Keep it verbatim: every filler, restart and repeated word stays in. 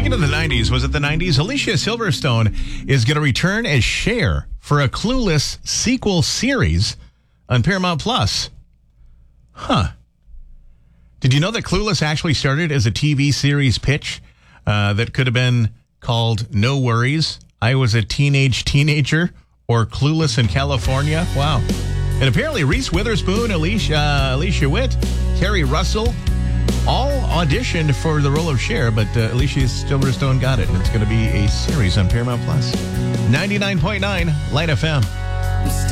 Speaking of the nineties, was it the nineties? Alicia Silverstone is going to return as Cher for a Clueless sequel series on Paramount Plus. Huh. Did you know that Clueless actually started as a T V series pitch uh, that could have been called No Worries, I Was a Teenage Teenager, or Clueless in California? Wow. And apparently Reese Witherspoon, Alicia, uh, Alicia Witt, Kerry Russell, all auditioned for the role of Cher, but uh, Alicia Silverstone got it, and it's going to be a series on Paramount Plus. ninety-nine point nine Light F M.